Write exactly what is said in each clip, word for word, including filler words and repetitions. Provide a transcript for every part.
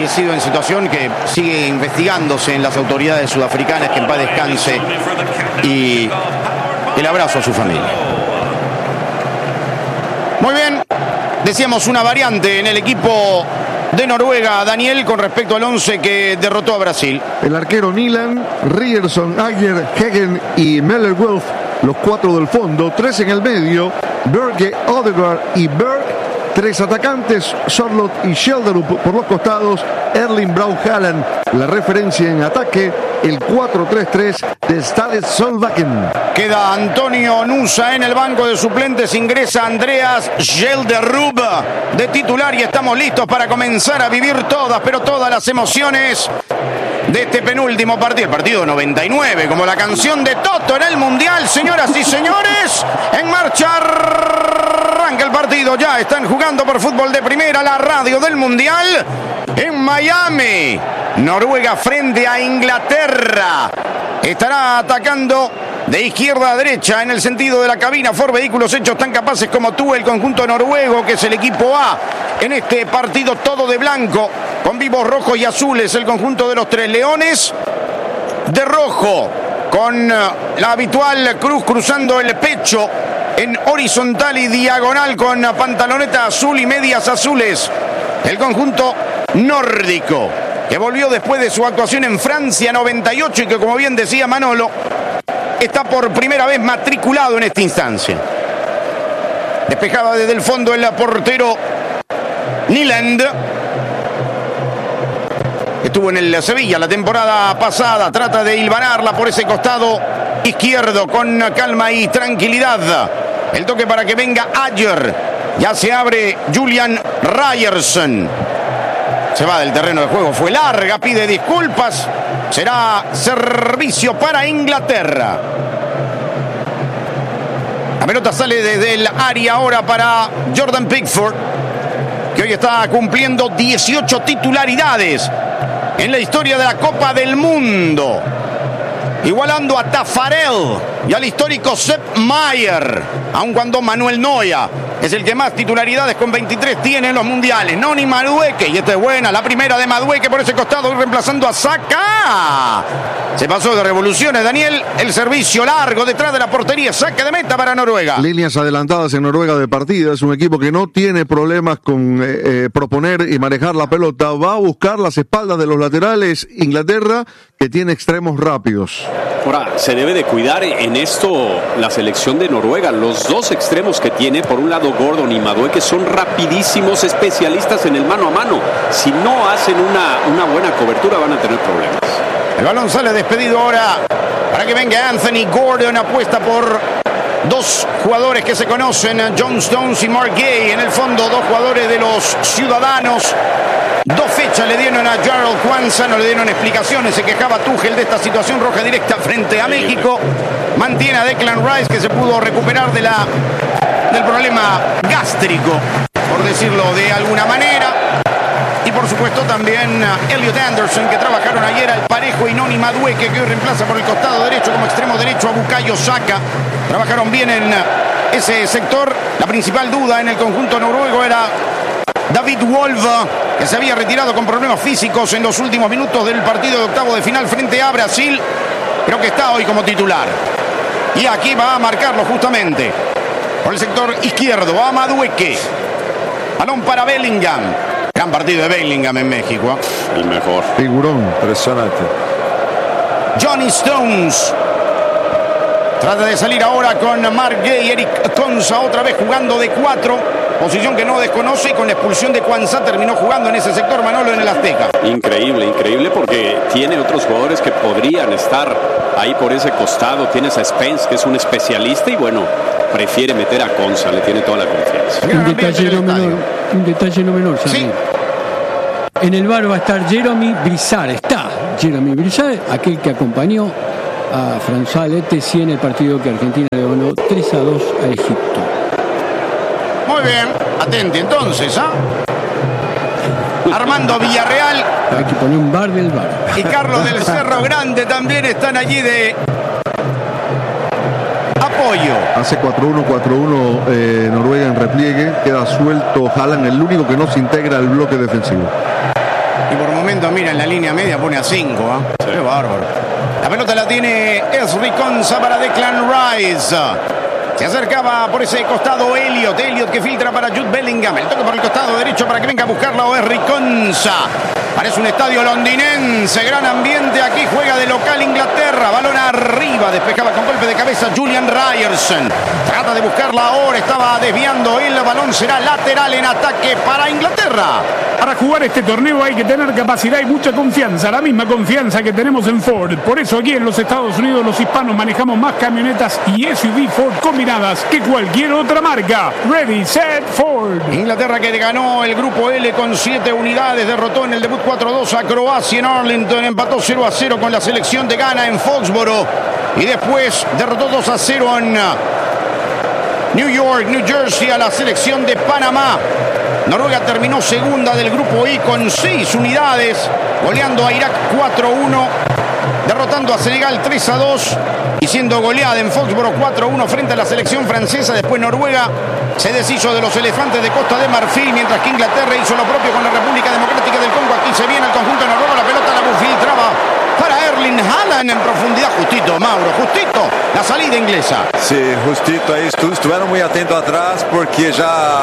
aparecido en situación que sigue investigándose en las autoridades sudafricanas, que en paz descanse, y el abrazo a su familia. Muy bien, decíamos una variante en el equipo de Noruega, Daniel, con respecto al once que derrotó a Brasil. El arquero Nilan, Ryerson, Ayer, Hegen y Möller-Wolf, los cuatro del fondo, tres en el medio, Berge, Odegaard y Berg. Tres atacantes, Charlotte y Schelderup por los costados, Erling Braut Haaland, la referencia en ataque, el cuatro tres tres de Stade Solbakken. Queda Antonio Nusa en el banco de suplentes, ingresa Andreas Schelderup de titular y estamos listos para comenzar a vivir todas, pero todas las emociones de este penúltimo partido, el partido noventa y nueve, como la canción de Toto en el Mundial. Señoras y señores, en marcha arranca el partido, ya están jugando por Fútbol de Primera, la radio del Mundial, en Miami. Noruega frente a Inglaterra. Estará atacando de izquierda a derecha en el sentido de la cabina. Ford Vehículos hechos tan capaces como tú, el conjunto noruego, que es el equipo A en este partido, todo de blanco, con vivos rojos y azules, el conjunto de los Tres Leones, de rojo, con la habitual cruz cruzando el pecho en horizontal y diagonal, con pantaloneta azul y medias azules, el conjunto nórdico, que volvió después de su actuación en Francia noventa y ocho y que, como bien decía Manolo, está por primera vez matriculado en esta instancia. Despejaba desde el fondo el portero Nyland. Estuvo en el Sevilla la temporada pasada. Trata de hilvanarla por ese costado izquierdo con calma y tranquilidad. El toque para que venga Ayer. Ya se abre Julian Ryerson. Se va del terreno de juego. Fue larga, pide disculpas. Será servicio para Inglaterra. La pelota sale desde el área ahora para Jordan Pickford, que hoy está cumpliendo dieciocho titularidades en la historia de la Copa del Mundo, igualando a Taffarel y al histórico Sepp Maier, aun cuando Manuel Neuer es el que más titularidades con veintitrés tiene en los mundiales. Noni Madueke, y esta es buena, la primera de Madueke por ese costado, reemplazando a Saka. Se pasó de revoluciones, Daniel, el servicio largo detrás de la portería, saque de meta para Noruega. Líneas adelantadas en Noruega de partida, es un equipo que no tiene problemas con eh, eh, proponer y manejar la pelota, va a buscar las espaldas de los laterales. Inglaterra, que tiene extremos rápidos. Ahora, se debe de cuidar en esto la selección de Noruega. Los dos extremos que tiene, por un lado Gordon y Madueke, son rapidísimos, especialistas en el mano a mano. Si no hacen una, una buena cobertura van a tener problemas. El balón sale despedido ahora para que venga Anthony Gordon. Apuesta por dos jugadores que se conocen, John Stones y Mark Gay. En el fondo, dos jugadores de los Ciudadanos. Dos fechas le dieron a Jarrell Kwanza, no le dieron explicaciones. Se quejaba Tuchel de esta situación, roja directa frente a México. Mantiene a Declan Rice, que se pudo recuperar de la, del problema gástrico, por decirlo de alguna manera. Y por supuesto también Elliot Anderson, que trabajaron ayer al parejo, y Noni Madueke, que hoy reemplaza por el costado derecho como extremo derecho a Bukayo Saka. Trabajaron bien en ese sector. La principal duda en el conjunto noruego era David Wolf, que se había retirado con problemas físicos en los últimos minutos del partido de octavo de final frente a Brasil. Creo que está hoy como titular. Y aquí va a marcarlo justamente por el sector izquierdo a Madueke. Balón para Bellingham. Gran partido de Bellingham en México. El mejor. Figurón, impresionante. Johnny Stones trata de salir ahora con Mark Gay. Eric Konsa otra vez jugando de cuatro, posición que no desconoce, y con la expulsión de Kwanza terminó jugando en ese sector Manolo en el Azteca. Increíble, increíble, porque tiene otros jugadores que podrían estar ahí por ese costado. Tienes a Spence, que es un especialista, y bueno, prefiere meter a Konsa, le tiene toda la confianza. Un detalle no menor, un detalle no menor, ¿sabes? Sí. En el bar va a estar Jeremy Brizard, está Jeremy Brizard, aquel que acompañó a François Letesi en el partido que Argentina le ganó tres a dos a Egipto. Muy bien, atente entonces, ¿ah? ¿eh? Armando Villarreal. Hay que poner un bar del bar. Y Carlos del Cerro Grande también están allí de apoyo. Hace cuatro uno, cuatro uno eh, Noruega en repliegue. Queda suelto Haaland, el único que no se integra al bloque defensivo. Y por momentos, mira, en la línea media pone a cinco. ¿eh? Sí. Qué bárbaro. La pelota la tiene Esri Konsa para Declan Rice. Se acercaba por ese costado Elliot. Elliot que filtra para Jude Bellingham. El toque por el costado derecho para que venga a buscarla Esri Konsa. Parece un estadio londinense. Gran ambiente. Aquí juega de local Inglaterra. Balón arriba. Despejaba con golpe de cabeza Julian Ryerson. Trata de buscarla ahora. Estaba desviando. El balón será lateral en ataque para Inglaterra. Para jugar este torneo hay que tener capacidad y mucha confianza. La misma confianza que tenemos en Ford. Por eso aquí en los Estados Unidos los hispanos manejamos más camionetas y S U V Ford combinadas que cualquier otra marca. Ready, set, Ford. Inglaterra que ganó el grupo L con siete unidades. Derrotó en el debut cuatro a dos a Croacia en Arlington. Empató cero a cero con la selección de Ghana en Foxboro. Y después derrotó dos a cero en New York, New Jersey a la selección de Panamá. Noruega terminó segunda del grupo I con seis unidades, goleando a Irak cuatro a uno, derrotando a Senegal tres a dos y siendo goleada en Foxboro cuatro a uno frente a la selección francesa. Después Noruega se deshizo de los elefantes de Costa de Marfil, mientras que Inglaterra hizo lo propio con la República Democrática del Congo. Aquí se viene el conjunto noruego, la pelota la filtraba para Erling Haaland en profundidad. Justito, Mauro, justito la salida inglesa. Sí, justito ahí. Estuvieron muy atentos atrás porque ya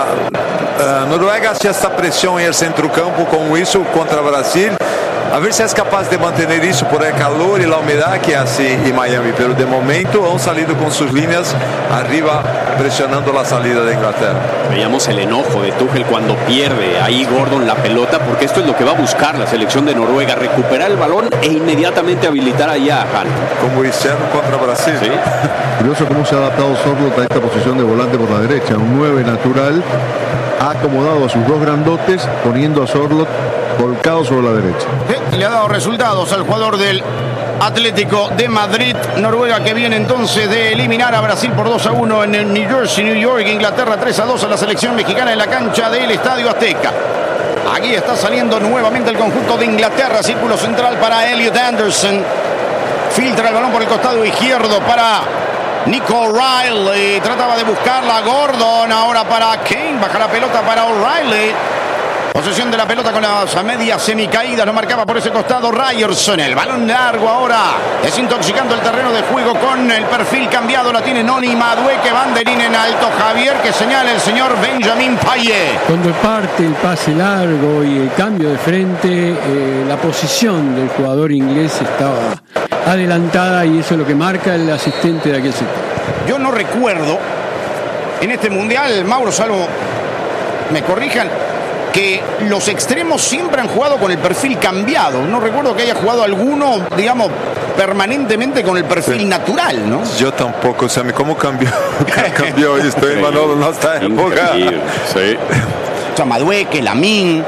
uh, Noruega hacía esta presión en el centrocampo con eso contra Brasil. A ver si es capaz de mantener eso por el calor y la humedad que hace en Miami. Pero de momento han salido con sus líneas arriba presionando la salida de Inglaterra. Veíamos el enojo de Tuchel cuando pierde ahí Gordon la pelota, porque esto es lo que va a buscar la selección de Noruega: recuperar el balón e inmediatamente habilitar allá a Haaland. Como hicieron contra Brasil. Sí. Curioso cómo se ha adaptado Sorloth a esta posición de volante por la derecha. Un nueve natural, ha acomodado a sus dos grandotes, poniendo a Sorloth volcado sobre la derecha. Le ha dado resultados al jugador del Atlético de Madrid. Noruega que viene entonces de eliminar a Brasil por dos a uno en el New Jersey, New York. Inglaterra tres a dos a la selección mexicana en la cancha del Estadio Azteca. Aquí está saliendo nuevamente el conjunto de Inglaterra. Círculo central para Elliot Anderson. Filtra el balón por el costado izquierdo para Nico O'Reilly. Trataba de buscarla Gordon. Ahora para Kane. Baja la pelota para O'Reilly. Posesión de la pelota con las medias semicaídas. Lo marcaba por ese costado Ryerson. El balón largo ahora. Desintoxicando el terreno de juego con el perfil cambiado. La tiene Noni Madueke. Banderín en alto. Javier, que señala el señor Benjamin Payet. Cuando parte el pase largo y el cambio de frente, eh, la posición del jugador inglés estaba adelantada y eso es lo que marca el asistente de aquel sector. Yo no recuerdo en este mundial, Mauro, salvo me corrijan, que los extremos siempre han jugado con el perfil cambiado. No recuerdo que haya jugado alguno, digamos, permanentemente con el perfil sí. natural, ¿no? Yo tampoco, Sammy, ¿cómo cambió? cambió esto, en Manolo, no está en boca. Sí. O sea, Madueke, Lamine,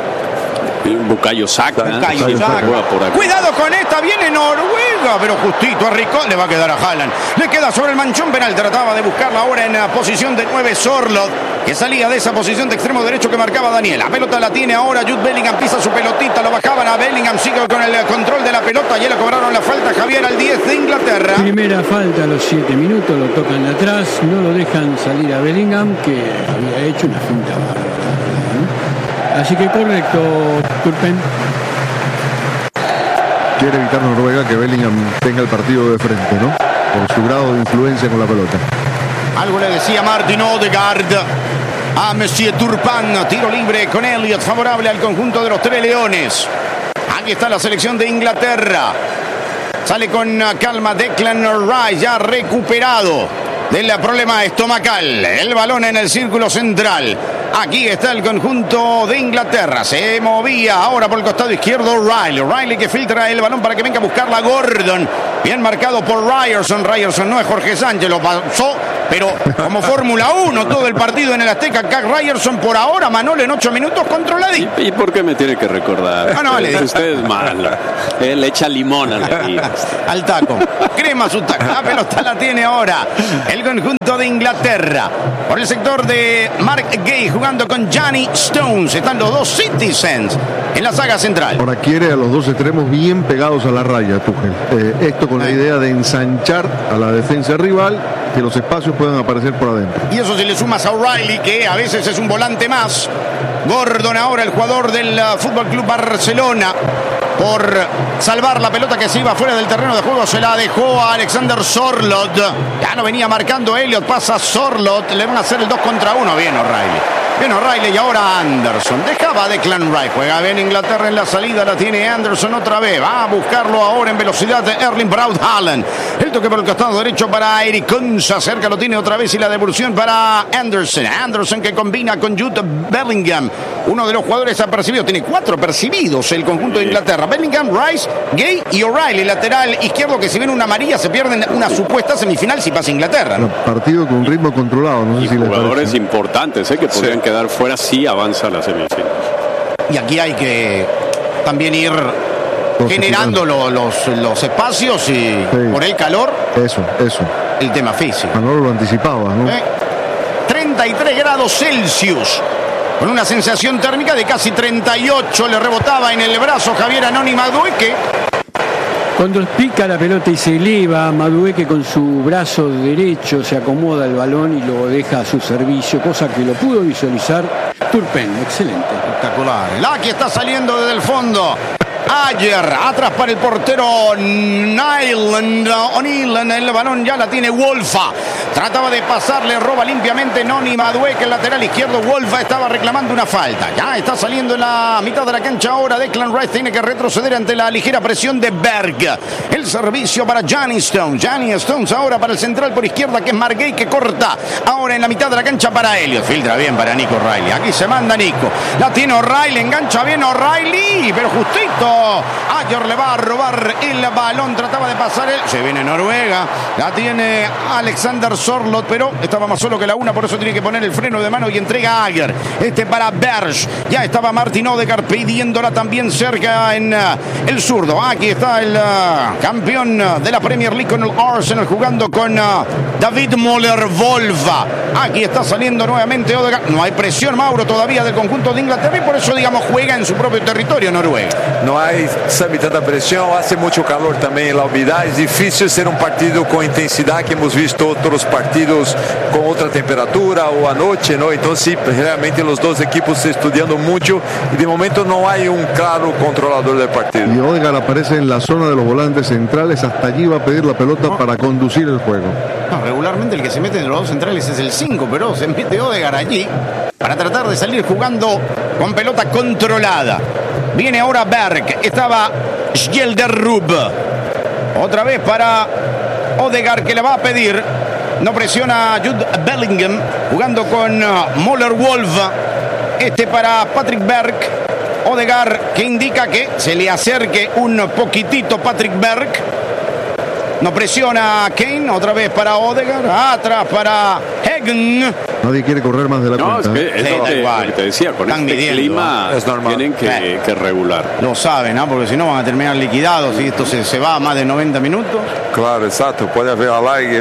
Bukayo Saka. Bukayo Saka. Cuidado con esta, viene Noruega, pero justito a Rico le va a quedar a Haaland. Le queda sobre el manchón penal. Trataba de buscarla ahora en la posición de nueve Sorloth, que salía de esa posición de extremo derecho que marcaba Daniel. La pelota la tiene ahora Jude Bellingham, pisa su pelotita, lo bajaban a Bellingham, sigue con el control de la pelota. Ya le cobraron la falta, Javier, al diez de Inglaterra. Primera falta a los siete minutos, lo tocan de atrás, no lo dejan salir a Bellingham, que había hecho una finta bárbara. Así que correcto, Turpen. Quiere evitar Noruega que Bellingham tenga el partido de frente, ¿no? Por su grado de influencia con la pelota. Algo le decía Martin Odegaard a Monsieur Turpan. Tiro libre con Elliot, favorable al conjunto de los Tres Leones. Aquí está la selección de Inglaterra. Sale con calma Declan Rice, ya recuperado del problema estomacal. El balón en el círculo central. Aquí está el conjunto de Inglaterra. Se movía ahora por el costado izquierdo O'Reilly. O'Reilly que filtra el balón para que venga a buscarla Gordon. Bien marcado por Ryerson. Ryerson no es Jorge Sánchez, lo pasó, pero como Fórmula uno todo el partido en el Azteca. Acá Ryerson por ahora, Manolo, en ocho minutos controladito. ¿Y, ¿Y por qué me tiene que recordar? Ah, no, le digo. Usted es malo. Él echa limón al al taco. Crema su taco. La pelota la tiene ahora el conjunto de Inglaterra. Por el sector de Mark Gay jugando con Johnny Stones. Están los dos Citizens en la saga central. Ahora quiere a los dos extremos bien pegados a la raya, Tuchel. Eh, esto con la idea de ensanchar a la defensa rival, que los espacios puedan aparecer por adentro. Y eso si le sumas a O'Reilly, que a veces es un volante más. Gordon ahora, el jugador del uh, Fútbol Club Barcelona, por salvar la pelota que se iba fuera del terreno de juego, se la dejó a Alexander Sorloth. Ya no venía marcando Elliot, pasa Sorloth, le van a hacer el dos contra uno. Bien O'Reilly. Bien O'Reilly y ahora Anderson. Dejaba a Declan Rice. Juega bien Inglaterra en la salida. La tiene Anderson otra vez. Va a buscarlo ahora en velocidad de Erling Braut Haaland. El toque por el costado derecho para Eric Kunza. Cerca lo tiene otra vez y la devolución para Anderson. Anderson que combina con Jude Bellingham. Uno de los jugadores apercibidos. Tiene cuatro percibidos el conjunto de Inglaterra. Bellingham, Rice, Gay y O'Reilly. Lateral izquierdo que si ven una amarilla se pierden una supuesta semifinal si pasa Inglaterra, ¿no? Partido con ritmo controlado. No sé y si jugadores importantes, ¿eh? Que podrían sí. quedar fuera si avanza la semifinal. Y aquí hay que también ir generando lo, los, los espacios y sí. por el calor. Eso, eso. El tema físico. Manolo lo anticipaba, ¿no? ¿Eh? treinta y tres grados Celsius. Con una sensación térmica de casi treinta y ocho. Le rebotaba en el brazo Javier Anoni Madueque. Cuando pica la pelota y se eleva, Madueque con su brazo derecho se acomoda el balón y lo deja a su servicio, cosa que lo pudo visualizar Turpen. Excelente. Espectacular. Aquí está saliendo desde el fondo. Ayer, atrás para el portero Nyland O'Neill. El balón ya la tiene Wolfa. Trataba de pasarle, roba limpiamente Noni Madueque, el lateral izquierdo. Wolfa estaba reclamando una falta. Ya está saliendo en la mitad de la cancha ahora. Declan Rice tiene que retroceder ante la ligera presión de Berg. El servicio para Johnny Stones. Johnny Stones ahora para el central por izquierda, que es Margay, que corta. Ahora en la mitad de la cancha para Elliot. Filtra bien para Nico O'Reilly. Aquí se manda Nico. La tiene O'Reilly, engancha bien O'Reilly, pero justito Ayer le va a robar el balón. Trataba de pasar él. Se viene Noruega. La tiene Alexander Sorloth, pero estaba más solo que la una, por eso tiene que poner el freno de mano y entrega a Ayer. Este para Berg. Ya estaba Martin Odegaard pidiéndola también cerca en uh, el zurdo. Aquí está el uh, campeón de la Premier League con el Arsenal jugando con uh, David Moller-Wolfa. Aquí está saliendo nuevamente Odegaard. No hay presión, Mauro, todavía del conjunto de Inglaterra y por eso, digamos, juega en su propio territorio Noruega. No hay, sabe, tanta presión, hace mucho calor también en la humedad. Es difícil ser un partido con intensidad que hemos visto otros partidos con otra temperatura o anoche, ¿no? Entonces, sí, realmente los dos equipos estudiando mucho y de momento no hay un claro controlador del partido. Y Odegaard aparece en la zona de los volantes centrales, hasta allí va a pedir la pelota no. para conducir el juego. No, regularmente el que se mete en los dos centrales es el cinco, pero se mete Odegaard allí para tratar de salir jugando con pelota controlada. Viene ahora Berg, estaba Gelderrub. Otra vez para Odegaard, que le va a pedir. No presiona a Jude Bellingham, jugando con uh, Moller-Wolfa. Este para Patrick Berg. Odegaard, que indica que se le acerque un poquitito Patrick Berg. No presiona a Kane, otra vez para Odegaard, atrás para Hagen. Nadie quiere correr más de la no, cuenta. Es que, es sí, lo, que, igual. lo que te decía, con Están este midiendo, clima es normal. tienen que, eh. que regular. Lo saben, ¿no? Porque si no van a terminar liquidados y esto se, se va a más de noventa minutos. Claro, exacto, puede haber alargue. Eh.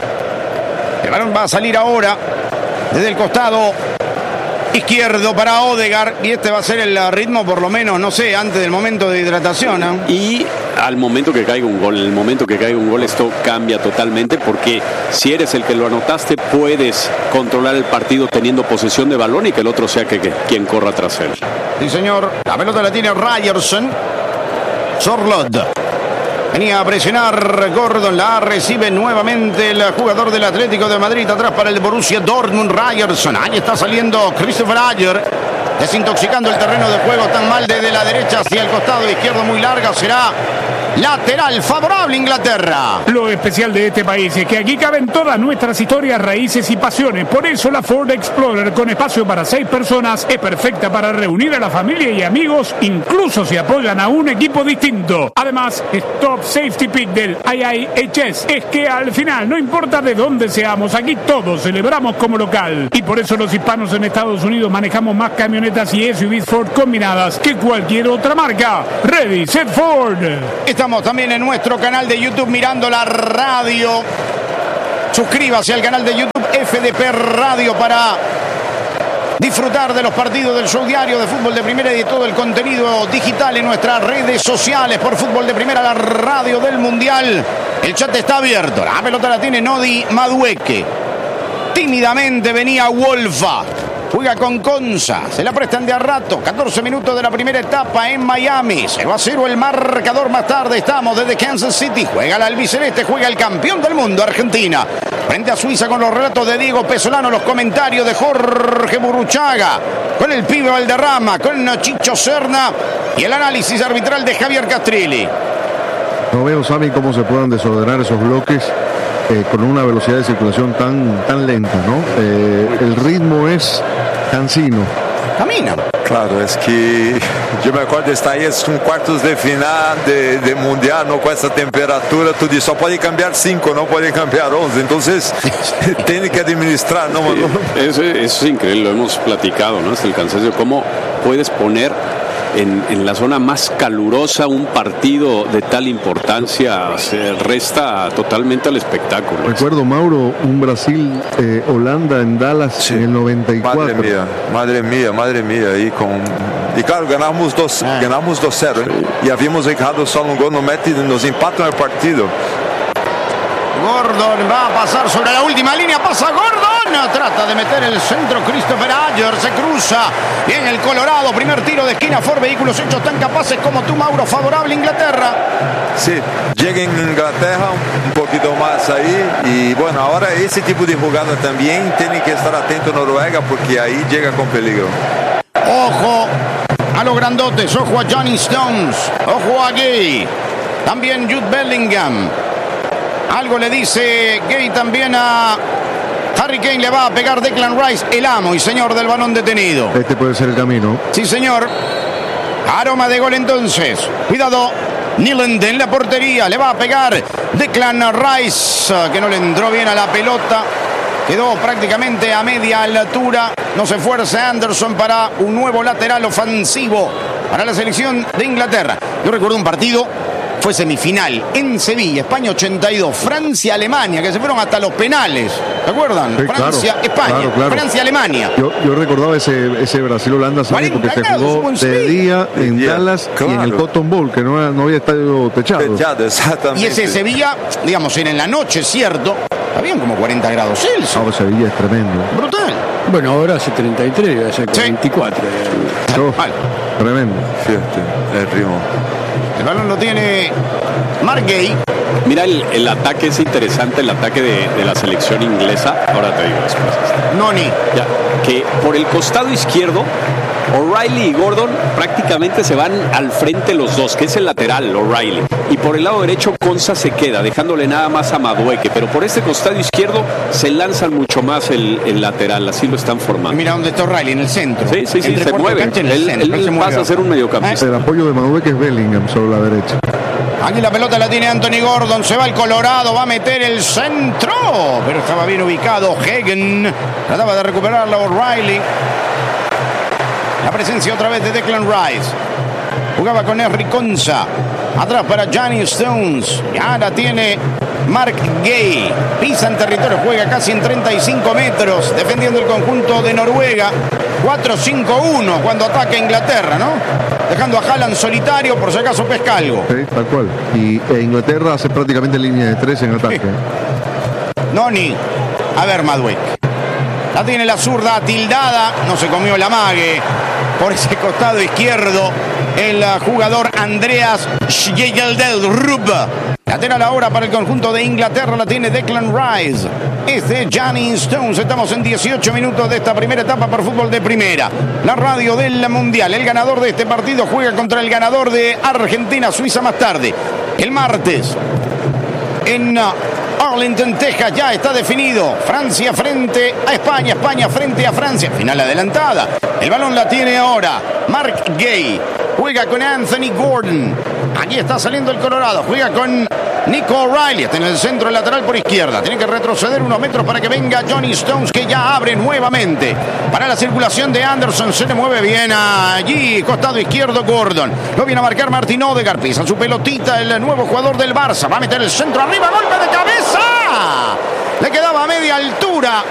El balón va a salir ahora desde el costado izquierdo para Odegaard y este va a ser el ritmo, por lo menos, no sé, antes del momento de hidratación, ¿no? Y al momento que caiga un gol, en el momento que caiga un gol, esto cambia totalmente, porque si eres el que lo anotaste, puedes controlar el partido teniendo posesión de balón y que el otro sea que, que quien corra tras él. Sí, señor. La pelota la tiene Ryerson. Sorloth. Venía a presionar Gordon, la recibe nuevamente el jugador del Atlético de Madrid, atrás para el Borussia Dortmund, Ryerson. Ahí está saliendo Christopher Ayer, desintoxicando el terreno de juego tan mal desde la derecha hacia el costado izquierdo, muy larga, será lateral favorable Inglaterra. Lo especial de este país es que aquí caben todas nuestras historias, raíces y pasiones. Por eso la Ford Explorer, con espacio para seis personas, es perfecta para reunir a la familia y amigos, incluso si apoyan a un equipo distinto. Además, es Top Safety Pick del I I H S. Es que al final, no importa de dónde seamos, aquí todos celebramos como local. Y por eso los hispanos en Estados Unidos manejamos más camionetas y S U Vs Ford combinadas que cualquier otra marca. Ready, set, Ford. Estamos también en nuestro canal de YouTube mirando la radio. Suscríbase al canal de YouTube F D P Radio para disfrutar de los partidos del show diario de Fútbol de Primera y de todo el contenido digital en nuestras redes sociales por Fútbol de Primera, la radio del Mundial. El chat está abierto. La pelota la tiene Noni Madueque. Tímidamente venía Wolfa. Juega con Conza. Se la prestan de a rato. catorce minutos de la primera etapa en Miami. cero a cero el marcador más tarde. Estamos desde Kansas City. Juega el albiceleste. Juega el campeón del mundo, Argentina. Frente a Suiza con los relatos de Diego Pesolano. Los comentarios de Jorge Burruchaga. Con el pibe Valderrama. Con Chicho Serna. Y el análisis arbitral de Javier Castrilli. No veo, Sammy, cómo se puedan desordenar esos bloques eh, con una velocidad de circulación tan, tan lenta, ¿no? Eh, el ritmo es cansino. Camina. Claro, es que yo me acuerdo de estar ahí, es un cuartos de final de, de mundial, ¿no? Con esa temperatura, tú dices, só puede cambiar cinco, no puede cambiar once, entonces tiene que administrar, ¿no? Sí, eso, eso es increíble, lo hemos platicado, ¿no? Hasta el cansancio, cómo puedes poner En, en la zona más calurosa un partido de tal importancia, se resta totalmente al espectáculo. Recuerdo, Mauro, un Brasil-Holanda eh, en Dallas sí. en el noventa y cuatro. Madre mía, madre mía, madre mía. Y, con... y claro, ganamos dos, ah. ganamos dos cero. Sí. Y habíamos dejado solo un gol, nos mete, nos empatan el partido. Gordon va a pasar sobre la última línea, pasa Gordon, trata de meter el centro Christopher Ayer, se cruza, bien el Colorado, primer tiro de esquina, Ford Vehículos hechos tan capaces como tú, Mauro, favorable Inglaterra. Sí, llega en Inglaterra un poquito más ahí y bueno, ahora ese tipo de jugada también tiene que estar atento Noruega porque ahí llega con peligro. Ojo a los grandotes, ojo a Johnny Stones, ojo a Gay, también Jude Bellingham. Algo le dice Gay también a Harry Kane, le va a pegar Declan Rice, el amo y señor del balón detenido. Este puede ser el camino. Sí, señor. Aroma de gol entonces. Cuidado. Nyland en la portería, le va a pegar Declan Rice, que no le entró bien a la pelota. Quedó prácticamente a media altura. No se esfuerza Anderson para un nuevo lateral ofensivo para la selección de Inglaterra. Yo recuerdo un partido, fue semifinal en Sevilla, España ochenta y dos, Francia-Alemania, que se fueron hasta los penales. ¿Se acuerdan? Sí, Francia-España, claro, claro. Francia-Alemania. Yo, yo recordaba ese, ese Brasil-Holanda, porque se jugó de día en yeah, Dallas claro. y en el Cotton Bowl, que no, no había estadio techado. Techado, exactamente. Y ese Sevilla, digamos, era en la noche, ¿cierto? Habían como cuarenta grados Celsius. No, Sevilla es tremendo. Brutal. Bueno, ahora hace treinta y tres, hace cuarenta y cuatro. Sí. Oh, tremendo. Fíjate, el ritmo. El balón lo tiene Mark Gay. Mira, el, el ataque es interesante, el ataque de, de la selección inglesa. Ahora te digo las cosas. Noni. Ya, que por el costado izquierdo, O'Reilly y Gordon prácticamente se van al frente los dos, que es el lateral, O'Reilly. Y por el lado derecho, Conza se queda, dejándole nada más a Madueque. Pero por este costado izquierdo se lanzan mucho más el, el lateral, así lo están formando. Y mira dónde está O'Reilly, en el centro. Sí, sí, sí, se mueve. Él, él, él, él pasa a ser un mediocampista. El apoyo de Madueque es Bellingham sobre la derecha. Aquí la pelota la tiene Anthony Gordon, se va el Colorado, va a meter el centro, pero estaba bien ubicado Hagen, trataba de recuperarla O'Reilly. La presencia otra vez de Declan Rice, jugaba con Henry Conza, atrás para Johnny Stones, y ahora tiene Mark Gay, pisa en territorio, juega casi en treinta y cinco metros, defendiendo el conjunto de Noruega. cuatro cinco uno cuando ataca Inglaterra, ¿no? Dejando a Haaland solitario por si acaso pesca algo. Sí, tal cual. Y e Inglaterra hace prácticamente línea de tres en ataque. Sí. Noni, a ver Madueque. La tiene la zurda tildada, no se comió la mague. Por ese costado izquierdo, el jugador Andreas Schjelderup. Lateral ahora para el conjunto de Inglaterra, la tiene Declan Rice. Es de Johnny Stones. Estamos en dieciocho minutos de esta primera etapa por fútbol de primera. La radio del Mundial. El ganador de este partido juega contra el ganador de Argentina-Suiza más tarde. El martes. En Arlington, Texas, ya está definido. Francia frente a España, España frente a Francia. Final adelantada. El balón la tiene ahora Mark Gay. Juega con Anthony Gordon. Aquí está saliendo el Colorado. Juega con Nico O'Reilly. Está en el centro, el lateral por izquierda. Tiene que retroceder unos metros para que venga Johnny Stones, que ya abre nuevamente para la circulación de Anderson. Se le mueve bien allí, costado izquierdo Gordon. Lo viene a marcar Martin Odegaard. Pisa su pelotita el nuevo jugador del Barça. Va a meter el centro arriba. Golpe de cabeza. Le quedaba a media altura